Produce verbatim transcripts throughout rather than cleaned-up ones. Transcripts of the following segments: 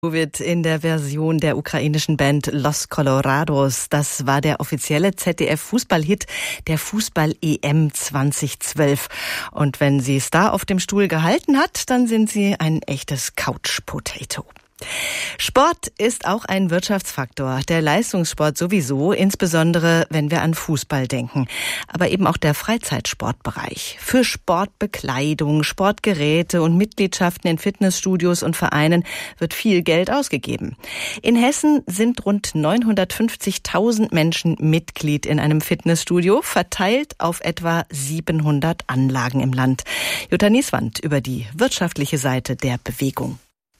Wird in der Version der ukrainischen Band Los Colorados. Das war der offizielle Z D F-Fußballhit der Fußball-E M zweitausendzwölf. Und wenn sie es da auf dem Stuhl gehalten hat, dann sind sie ein echtes Couch-Potato. Sport ist auch ein Wirtschaftsfaktor, der Leistungssport sowieso, insbesondere wenn wir an Fußball denken, aber eben auch der Freizeitsportbereich. Für Sportbekleidung, Sportgeräte und Mitgliedschaften in Fitnessstudios und Vereinen wird viel Geld ausgegeben. In Hessen sind rund neunhundertfünfzigtausend Menschen Mitglied in einem Fitnessstudio, verteilt auf etwa siebenhundert Anlagen im Land. Jutta Nieswand über die wirtschaftliche Seite der Bewegung.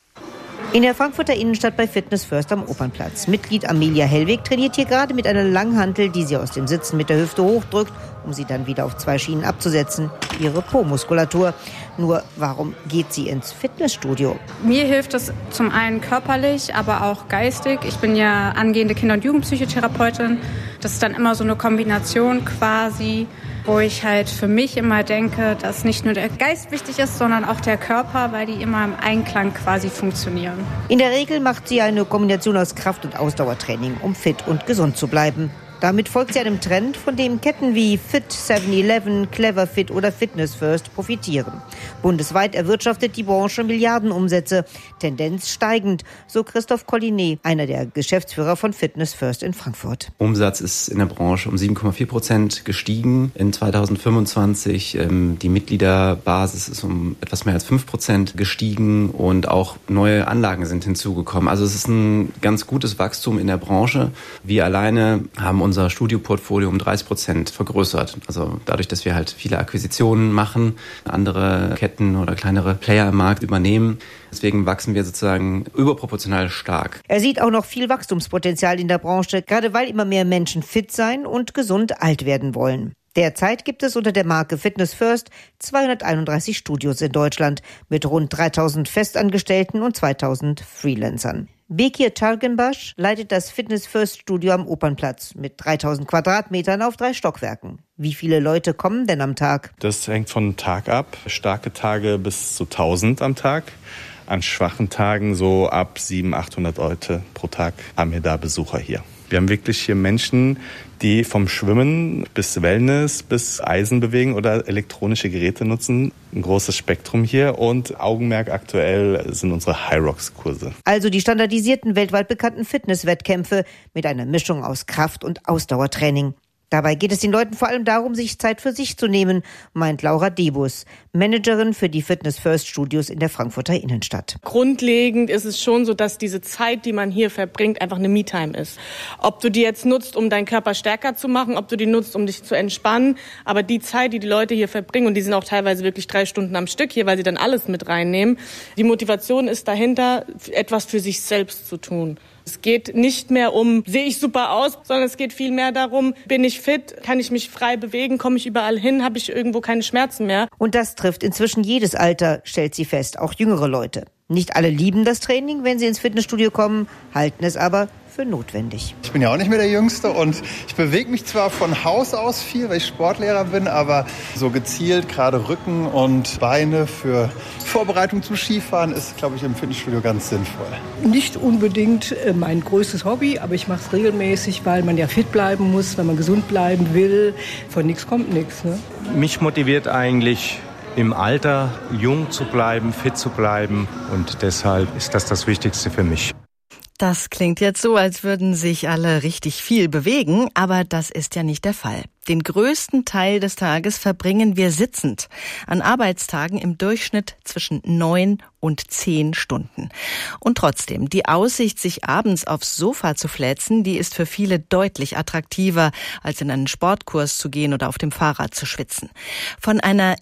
In der Frankfurter Innenstadt bei Fitness First am Opernplatz. Mitglied Amelia Hellwig trainiert hier gerade mit einer Langhantel, die sie aus dem Sitzen mit der Hüfte hochdrückt, um sie dann wieder auf zwei Schienen abzusetzen. Ihre Po-Muskulatur. Nur, warum geht sie ins Fitnessstudio? Mir hilft es zum einen körperlich, aber auch geistig. Ich bin ja angehende Kinder- und Jugendpsychotherapeutin. Das ist dann immer so eine Kombination quasi, wo ich halt für mich immer denke, dass nicht nur der Geist wichtig ist, sondern auch der Körper, weil die immer im Einklang quasi funktionieren. In der Regel macht sie eine Kombination aus Kraft- und Ausdauertraining, um fit und gesund zu bleiben. Damit folgt sie einem Trend, von dem Ketten wie Fit, seven eleven, Clever Fit oder Fitness First profitieren. Bundesweit erwirtschaftet die Branche Milliardenumsätze, Tendenz steigend, so Christoph Collinet, einer der Geschäftsführer von Fitness First in Frankfurt. Umsatz ist in der Branche um sieben Komma vier Prozent gestiegen in zweitausendfünfundzwanzig. Die Mitgliederbasis ist um etwas mehr als fünf Prozent gestiegen und auch neue Anlagen sind hinzugekommen. Also es ist ein ganz gutes Wachstum in der Branche. Wir alleine haben unser Studioportfolio um dreißig Prozent vergrößert. Also dadurch, dass wir halt viele Akquisitionen machen, andere Ketten oder kleinere Player im Markt übernehmen. Deswegen wachsen wir sozusagen überproportional stark. Er sieht auch noch viel Wachstumspotenzial in der Branche, gerade weil immer mehr Menschen fit sein und gesund alt werden wollen. Derzeit gibt es unter der Marke Fitness First zweihunderteinunddreißig Studios in Deutschland mit rund dreitausend Festangestellten und zweitausend Freelancern. Bekir Targenbaş leitet das Fitness First Studio am Opernplatz mit dreitausend Quadratmetern auf drei Stockwerken. Wie viele Leute kommen denn am Tag? Das hängt von Tag ab. Starke Tage bis zu tausend am Tag. An schwachen Tagen so ab siebenhundert, achthundert Leute pro Tag haben wir da Besucher hier. Wir haben wirklich hier Menschen, die vom Schwimmen bis Wellness bis Eisen bewegen oder elektronische Geräte nutzen. Ein großes Spektrum hier und Augenmerk aktuell sind unsere High-Rocks-Kurse. Also die standardisierten, weltweit bekannten Fitnesswettkämpfe mit einer Mischung aus Kraft- und Ausdauertraining. Dabei geht es den Leuten vor allem darum, sich Zeit für sich zu nehmen, meint Laura Debus, Managerin für die Fitness First Studios in der Frankfurter Innenstadt. Grundlegend ist es schon so, dass diese Zeit, die man hier verbringt, einfach eine Me-Time ist. Ob du die jetzt nutzt, um deinen Körper stärker zu machen, ob du die nutzt, um dich zu entspannen, aber die Zeit, die die Leute hier verbringen, und die sind auch teilweise wirklich drei Stunden am Stück hier, weil sie dann alles mit reinnehmen, die Motivation ist dahinter, etwas für sich selbst zu tun. Es geht nicht mehr um, sehe ich super aus, sondern es geht viel mehr darum, bin ich fit, kann ich mich frei bewegen, komme ich überall hin, habe ich irgendwo keine Schmerzen mehr. Und das trifft inzwischen jedes Alter, stellt sie fest, auch jüngere Leute. Nicht alle lieben das Training, wenn sie ins Fitnessstudio kommen, halten es aber für notwendig. Ich bin ja auch nicht mehr der Jüngste und ich bewege mich zwar von Haus aus viel, weil ich Sportlehrer bin, aber so gezielt gerade Rücken und Beine für Vorbereitung zum Skifahren ist, glaube ich, im Fitnessstudio ganz sinnvoll. Nicht unbedingt mein größtes Hobby, aber ich mache es regelmäßig, weil man ja fit bleiben muss, wenn man gesund bleiben will. Von nichts kommt nichts. Ne? Mich motiviert eigentlich, im Alter jung zu bleiben, fit zu bleiben, und deshalb ist das das Wichtigste für mich. Das klingt jetzt so, als würden sich alle richtig viel bewegen, aber das ist ja nicht der Fall. Den größten Teil des Tages verbringen wir sitzend. An Arbeitstagen im Durchschnitt zwischen neun und zehn Stunden. Und trotzdem, die Aussicht, sich abends aufs Sofa zu fläzen, die ist für viele deutlich attraktiver, als in einen Sportkurs zu gehen oder auf dem Fahrrad zu schwitzen. Von einer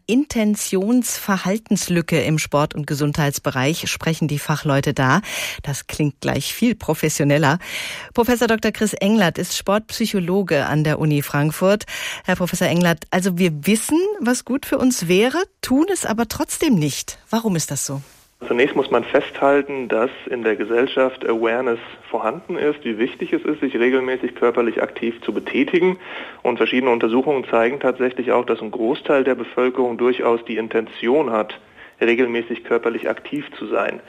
Intentionsverhaltenslücke im Sport- und Gesundheitsbereich sprechen die Fachleute da. Das klingt gleich viel professioneller. Professor Doktor Chris Englert ist Sportpsychologe an der Uni Frankfurt. Herr Professor Englert, also wir wissen, was gut für uns wäre, tun es aber trotzdem nicht. Warum ist das so? Zunächst muss man festhalten, dass in der Gesellschaft Awareness vorhanden ist, wie wichtig es ist, sich regelmäßig körperlich aktiv zu betätigen. Und verschiedene Untersuchungen zeigen tatsächlich auch, dass ein Großteil der Bevölkerung durchaus die Intention hat, regelmäßig körperlich aktiv zu sein. Hm.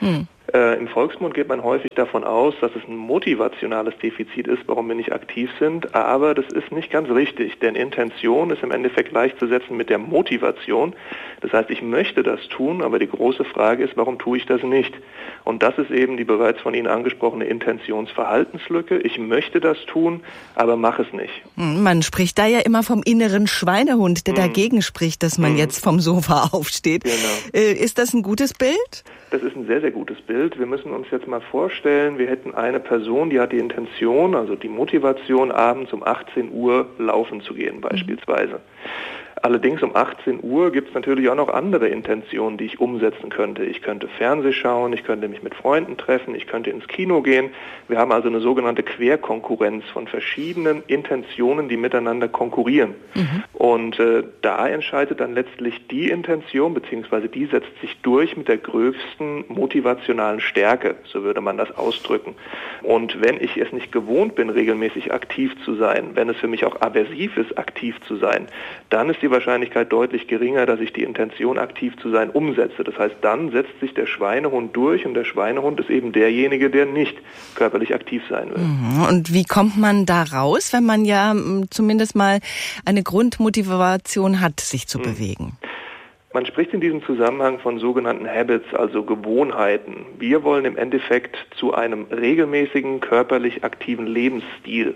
Äh, im Volksmund geht man häufig davon aus, dass es ein motivationales Defizit ist, warum wir nicht aktiv sind, aber das ist nicht ganz richtig, denn Intention ist im Endeffekt gleichzusetzen mit der Motivation. Das heißt, ich möchte das tun, aber die große Frage ist, warum tue ich das nicht? Und das ist eben die bereits von Ihnen angesprochene Intentionsverhaltenslücke. Ich möchte das tun, aber mache es nicht. Man spricht da ja immer vom inneren Schweinehund, der hm. dagegen spricht, dass man hm. jetzt vom Sofa aufsteht. Genau. Ist das ein gutes Bild? Das ist ein sehr, sehr gutes Bild. Wir müssen uns jetzt mal vorstellen, wir hätten eine Person, die hat die Intention, also die Motivation, abends um achtzehn Uhr laufen zu gehen beispielsweise. Mhm. Allerdings um achtzehn Uhr gibt es natürlich auch noch andere Intentionen, die ich umsetzen könnte. Ich könnte Fernseh schauen, ich könnte mich mit Freunden treffen, ich könnte ins Kino gehen. Wir haben also eine sogenannte Querkonkurrenz von verschiedenen Intentionen, die miteinander konkurrieren. Mhm. Und äh, da entscheidet dann letztlich die Intention, beziehungsweise die setzt sich durch mit der größten motivationalen Stärke, so würde man das ausdrücken. Und wenn ich es nicht gewohnt bin, regelmäßig aktiv zu sein, wenn es für mich auch aversiv ist, aktiv zu sein, dann ist die Wahrscheinlichkeit deutlich geringer, dass ich die Intention, aktiv zu sein, umsetze. Das heißt, dann setzt sich der Schweinehund durch und der Schweinehund ist eben derjenige, der nicht körperlich aktiv sein will. Und wie kommt man da raus, wenn man ja zumindest mal eine Grundmotivation hat, sich zu mhm. bewegen? Man spricht in diesem Zusammenhang von sogenannten Habits, also Gewohnheiten. Wir wollen im Endeffekt zu einem regelmäßigen, körperlich aktiven Lebensstil.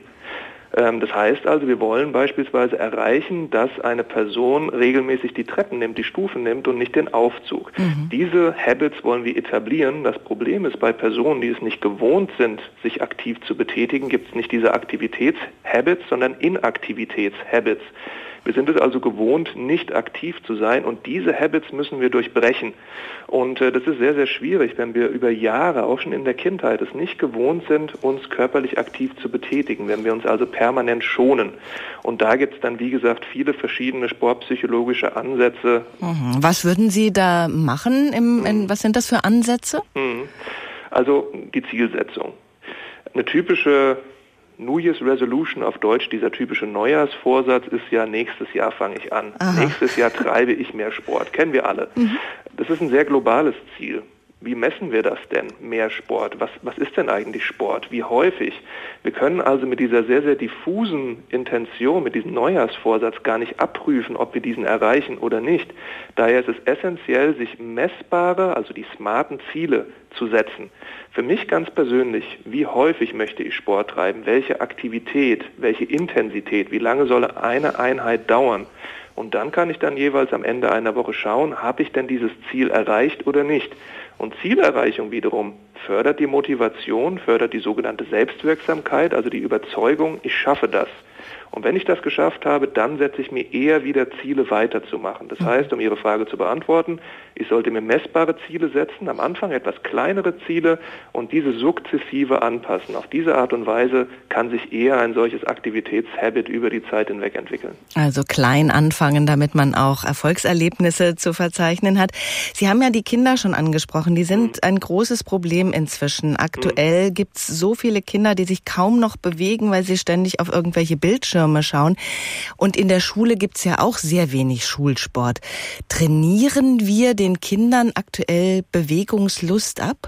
Das heißt also, wir wollen beispielsweise erreichen, dass eine Person regelmäßig die Treppen nimmt, die Stufen nimmt und nicht den Aufzug. Mhm. Diese Habits wollen wir etablieren. Das Problem ist, bei Personen, die es nicht gewohnt sind, sich aktiv zu betätigen, gibt es nicht diese Aktivitätshabits, sondern Inaktivitätshabits. Wir sind es also gewohnt, nicht aktiv zu sein und diese Habits müssen wir durchbrechen. Und äh, das ist sehr, sehr schwierig, wenn wir über Jahre, auch schon in der Kindheit, es nicht gewohnt sind, uns körperlich aktiv zu betätigen, wenn wir uns also permanent schonen. Und da gibt es dann, wie gesagt, viele verschiedene sportpsychologische Ansätze. Mhm. Was würden Sie da machen? Im, mhm. in, was sind das für Ansätze? Mhm. Also die Zielsetzung. Eine typische New Year's Resolution auf Deutsch, dieser typische Neujahrsvorsatz ist ja, nächstes Jahr fange ich an. Aha. Nächstes Jahr treibe ich mehr Sport. Kennen wir alle. Mhm. Das ist ein sehr globales Ziel. Wie messen wir das denn, mehr Sport? Was, was ist denn eigentlich Sport? Wie häufig? Wir können also mit dieser sehr, sehr diffusen Intention, mit diesem Neujahrsvorsatz gar nicht abprüfen, ob wir diesen erreichen oder nicht. Daher ist es essentiell, sich messbare, also die smarten Ziele zu setzen. Für mich ganz persönlich, wie häufig möchte ich Sport treiben? Welche Aktivität, welche Intensität? Wie lange soll eine Einheit dauern? Und dann kann ich dann jeweils am Ende einer Woche schauen, habe ich denn dieses Ziel erreicht oder nicht? Und Zielerreichung wiederum fördert die Motivation, fördert die sogenannte Selbstwirksamkeit, also die Überzeugung, ich schaffe das. Und wenn ich das geschafft habe, dann setze ich mir eher wieder Ziele weiterzumachen. Das heißt, um Ihre Frage zu beantworten, ich sollte mir messbare Ziele setzen, am Anfang etwas kleinere Ziele und diese sukzessive anpassen. Auf diese Art und Weise kann sich eher ein solches Aktivitätshabit über die Zeit hinweg entwickeln. Also klein anfangen, damit man auch Erfolgserlebnisse zu verzeichnen hat. Sie haben ja die Kinder schon angesprochen, die sind mhm. ein großes Problem inzwischen. Aktuell mhm. gibt es so viele Kinder, die sich kaum noch bewegen, weil sie ständig auf irgendwelche Bildschirme schauen. Und in der Schule gibt's ja auch sehr wenig Schulsport. Trainieren wir den Kindern aktuell Bewegungslust ab?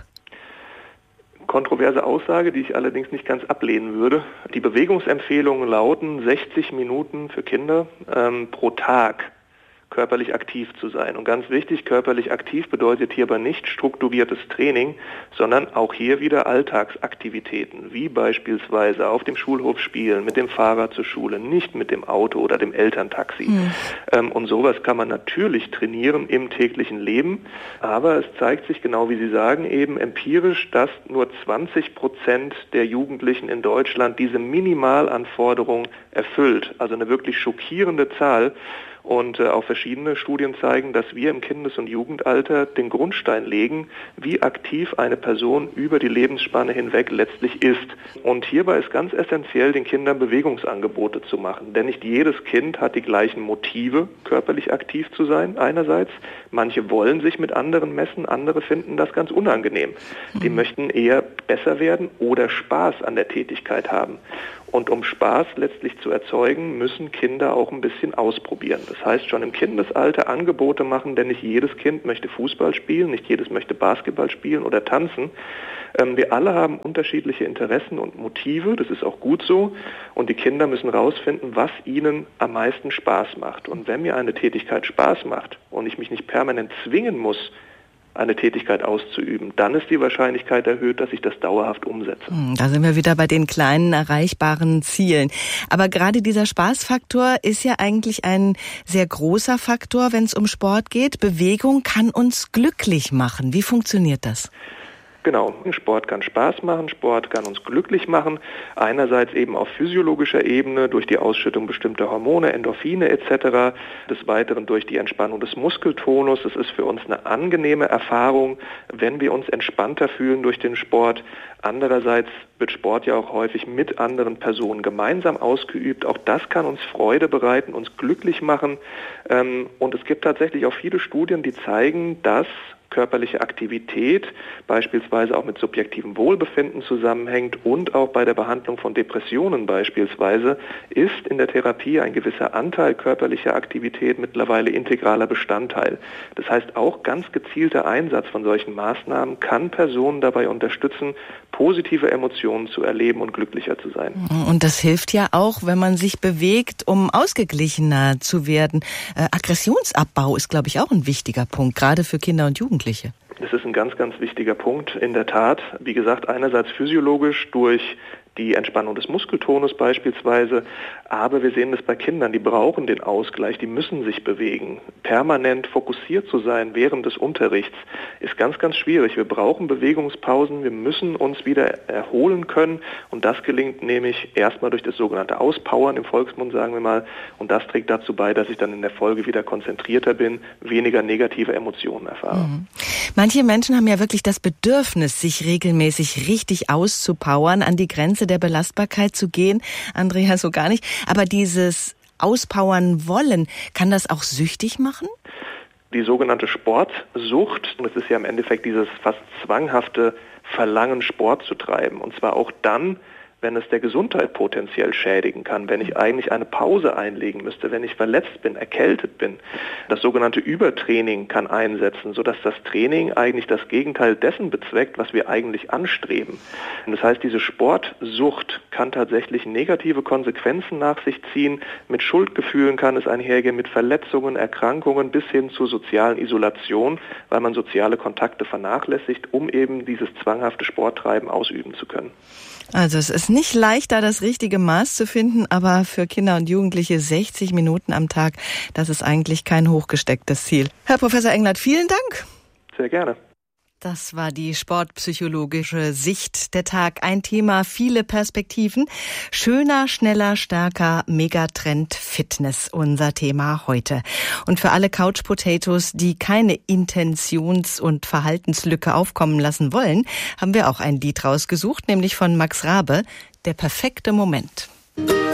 Kontroverse Aussage, die ich allerdings nicht ganz ablehnen würde. Die Bewegungsempfehlungen lauten sechzig Minuten für Kinder ähm, pro Tag körperlich aktiv zu sein. Und ganz wichtig, körperlich aktiv bedeutet hierbei nicht strukturiertes Training, sondern auch hier wieder Alltagsaktivitäten, wie beispielsweise auf dem Schulhof spielen, mit dem Fahrrad zur Schule, nicht mit dem Auto oder dem Elterntaxi. Mhm. Ähm, und sowas kann man natürlich trainieren im täglichen Leben, aber es zeigt sich genau, wie Sie sagen, eben empirisch, dass nur zwanzig Prozent der Jugendlichen in Deutschland diese Minimalanforderung erfüllt. Also eine wirklich schockierende Zahl. Und äh, auch verschiedene Studien zeigen, dass wir im Kindes- und Jugendalter den Grundstein legen, wie aktiv eine Person über die Lebensspanne hinweg letztlich ist. Und hierbei ist ganz essentiell, den Kindern Bewegungsangebote zu machen. Denn nicht jedes Kind hat die gleichen Motive, körperlich aktiv zu sein einerseits. Manche wollen sich mit anderen messen, andere finden das ganz unangenehm. Die möchten eher besser werden oder Spaß an der Tätigkeit haben. Und um Spaß letztlich zu erzeugen, müssen Kinder auch ein bisschen ausprobieren. Das heißt, schon im Kindesalter Angebote machen, denn nicht jedes Kind möchte Fußball spielen, nicht jedes möchte Basketball spielen oder tanzen. Ähm, wir alle haben unterschiedliche Interessen und Motive, das ist auch gut so. Und die Kinder müssen rausfinden, was ihnen am meisten Spaß macht. Und wenn mir eine Tätigkeit Spaß macht und ich mich nicht permanent zwingen muss, eine Tätigkeit auszuüben, dann ist die Wahrscheinlichkeit erhöht, dass ich das dauerhaft umsetze. Da sind wir wieder bei den kleinen, erreichbaren Zielen. Aber gerade dieser Spaßfaktor ist ja eigentlich ein sehr großer Faktor, wenn es um Sport geht. Bewegung kann uns glücklich machen. Wie funktioniert das? Genau, Sport kann Spaß machen, Sport kann uns glücklich machen. Einerseits eben auf physiologischer Ebene durch die Ausschüttung bestimmter Hormone, Endorphine et cetera. Des Weiteren durch die Entspannung des Muskeltonus. Es ist für uns eine angenehme Erfahrung, wenn wir uns entspannter fühlen durch den Sport. Andererseits wird Sport ja auch häufig mit anderen Personen gemeinsam ausgeübt. Auch das kann uns Freude bereiten, uns glücklich machen. Und es gibt tatsächlich auch viele Studien, die zeigen, dass körperliche Aktivität beispielsweise auch mit subjektivem Wohlbefinden zusammenhängt und auch bei der Behandlung von Depressionen beispielsweise ist in der Therapie ein gewisser Anteil körperlicher Aktivität mittlerweile integraler Bestandteil. Das heißt, auch ganz gezielter Einsatz von solchen Maßnahmen kann Personen dabei unterstützen, positive Emotionen zu erleben und glücklicher zu sein. Und das hilft ja auch, wenn man sich bewegt, um ausgeglichener zu werden. Äh, Aggressionsabbau ist, glaube ich, auch ein wichtiger Punkt, gerade für Kinder und Jugendliche. Das ist ein ganz, ganz wichtiger Punkt, in der Tat. Wie gesagt, einerseits physiologisch durch die Entspannung des Muskeltonus beispielsweise, aber wir sehen das bei Kindern, die brauchen den Ausgleich, die müssen sich bewegen. Permanent fokussiert zu sein während des Unterrichts ist ganz, ganz schwierig. Wir brauchen Bewegungspausen, wir müssen uns wieder erholen können und das gelingt nämlich erstmal durch das sogenannte Auspowern im Volksmund, sagen wir mal, und das trägt dazu bei, dass ich dann in der Folge wieder konzentrierter bin, weniger negative Emotionen erfahre. Mhm. Manche Menschen haben ja wirklich das Bedürfnis, sich regelmäßig richtig auszupowern, an die Grenze der Belastbarkeit zu gehen. Andrea so gar nicht. Aber dieses Auspowern wollen, kann das auch süchtig machen? Die sogenannte Sportsucht, und es ist ja im Endeffekt dieses fast zwanghafte Verlangen, Sport zu treiben. Und zwar auch dann, wenn es der Gesundheit potenziell schädigen kann, wenn ich eigentlich eine Pause einlegen müsste, wenn ich verletzt bin, erkältet bin. Das sogenannte Übertraining kann einsetzen, sodass das Training eigentlich das Gegenteil dessen bezweckt, was wir eigentlich anstreben. Und das heißt, diese Sportsucht kann tatsächlich negative Konsequenzen nach sich ziehen. Mit Schuldgefühlen kann es einhergehen, mit Verletzungen, Erkrankungen bis hin zur sozialen Isolation, weil man soziale Kontakte vernachlässigt, um eben dieses zwanghafte Sporttreiben ausüben zu können. Also es ist nicht leicht, da das richtige Maß zu finden, aber für Kinder und Jugendliche sechzig Minuten am Tag, das ist eigentlich kein hochgestecktes Ziel. Herr Professor Englert, vielen Dank. Sehr gerne. Das war die sportpsychologische Sicht der Tag. Ein Thema, viele Perspektiven. Schöner, schneller, stärker, Megatrend Fitness, unser Thema heute. Und für alle Couch Potatoes, die keine Intentions- und Verhaltenslücke aufkommen lassen wollen, haben wir auch ein Lied rausgesucht, nämlich von Max Rabe, Der perfekte Moment.